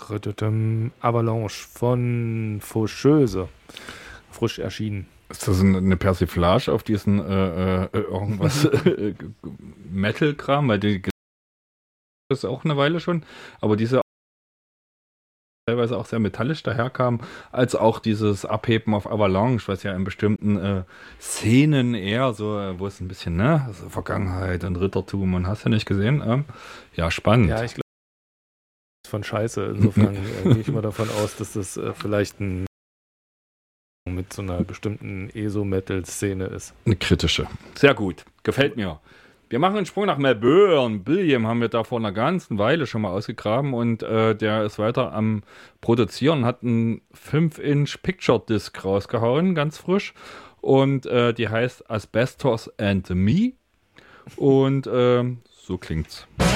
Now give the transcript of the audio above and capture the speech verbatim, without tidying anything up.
Avalanche von Faucheuse. Frisch erschienen. Ist das eine Persiflage auf diesen äh, äh, irgendwas äh, Metal-Kram? Weil die das ist auch eine Weile schon, aber diese teilweise auch sehr metallisch daherkam, als auch dieses Abheben auf Avalanche, was ja in bestimmten äh, Szenen eher so, äh, wo es ein bisschen, ne, also Vergangenheit und Rittertum und hast du nicht gesehen? Ähm, ja, spannend. Ja, ich glaube, das ist von Scheiße. Insofern äh, gehe ich mal davon aus, dass das äh, vielleicht ein mit so einer bestimmten E S O-Metal-Szene ist. Eine kritische. Sehr gut. Gefällt mir. Wir machen einen Sprung nach Melbourne. Billiam haben wir da vor einer ganzen Weile schon mal ausgegraben und äh, der ist weiter am Produzieren, hat einen fünf Inch Picture Disc rausgehauen, ganz frisch. Und äh, die heißt Asbestos and Me. Und äh, so klingt's.